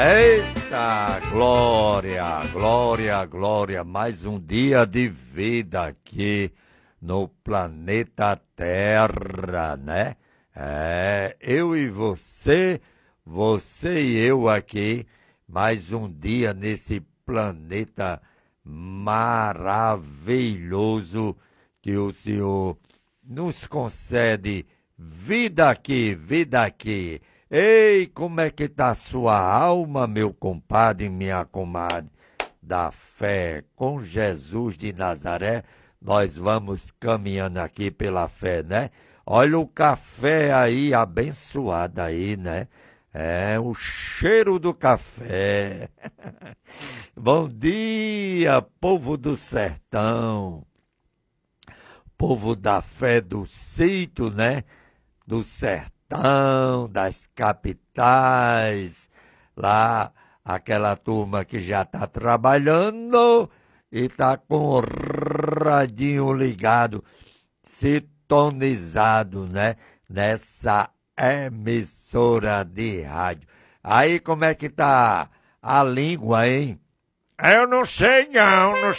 Eita, glória, glória, glória, mais um dia de vida aqui no planeta Terra, né? Eu e você, você e eu aqui, mais um dia nesse planeta maravilhoso que o Senhor nos concede vida aqui, vida aqui. Ei, como é que tá a sua alma, meu compadre e minha comadre? Da fé com Jesus de Nazaré, nós vamos caminhando aqui pela fé, né? Olha o café aí, abençoado aí, né? É, o cheiro do café. Bom dia, povo do sertão. Povo da fé do sítio, né? Do sertão, das capitais, lá aquela turma que já está trabalhando e está com o radinho ligado, sintonizado, né? Nessa emissora de rádio. Aí como é que tá a língua, hein? Eu não sei não